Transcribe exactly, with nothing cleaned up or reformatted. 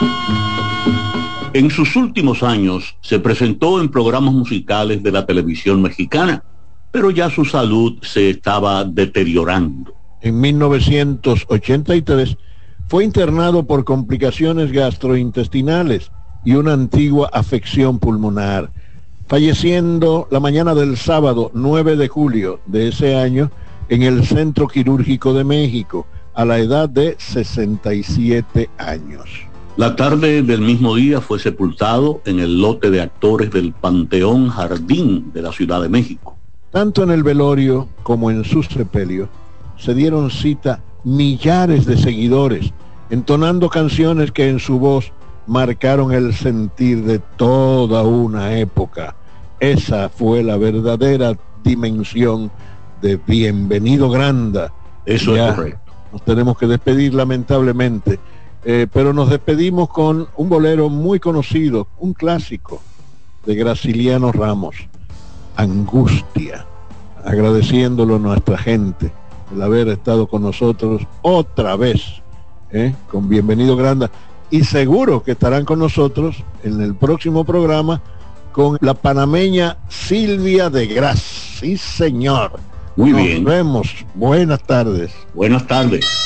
En sus últimos años se presentó en programas musicales de la televisión mexicana, pero ya su salud se estaba deteriorando. En mil novecientos ochenta y tres fue internado por complicaciones gastrointestinales y una antigua afección pulmonar, falleciendo la mañana del sábado nueve de julio de ese año en el Centro Quirúrgico de México, a la edad de sesenta y siete años. La tarde del mismo día fue sepultado en el lote de actores del Panteón Jardín de la Ciudad de México. Tanto en el velorio como en su sepelio se dieron cita millares de seguidores, entonando canciones que en su voz marcaron el sentir de toda una época. Esa fue la verdadera dimensión de Bienvenido Granda. Eso ya es correcto. Nos tenemos que despedir lamentablemente. Eh, pero nos despedimos con un bolero muy conocido, un clásico de Graciliano Ramos, Angustia, agradeciéndolo a nuestra gente el haber estado con nosotros otra vez, ¿eh? con Bienvenido Granda, y seguro que estarán con nosotros en el próximo programa con la panameña Silvia de Gras. Sí, señor. Muy Nos bien. vemos. Buenas tardes. Buenas tardes.